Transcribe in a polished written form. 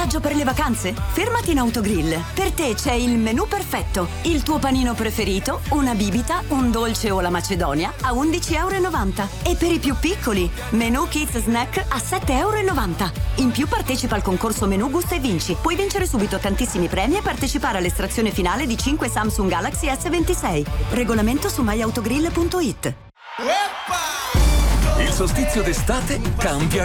viaggio per le vacanze? Fermati in Autogrill. Per te c'è il menù perfetto. Il tuo panino preferito, una bibita, un dolce o la macedonia a €11,90. E per i più piccoli, menù Kids Snack a €7,90. In più partecipa al concorso menù Gusta e vinci. Puoi vincere subito tantissimi premi e partecipare all'estrazione finale di 5 Samsung Galaxy S26. Regolamento su myautogrill.it. Il solstizio d'estate cambia